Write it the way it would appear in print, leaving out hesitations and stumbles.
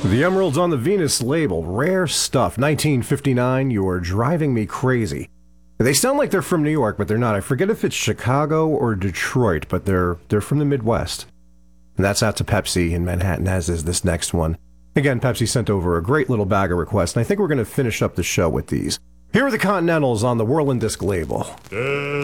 The Emeralds on the Venus label, rare stuff, 1959, You're Driving Me Crazy. They sound like they're from New York, but they're not. I forget if it's Chicago or Detroit, but they're from the Midwest. And that's out to Pepsi in Manhattan, as is this next one. Again, Pepsi sent over a great little bag of requests, and I think we're going to finish up the show with these. Here are the Continentals on the Whirlin' Disc label.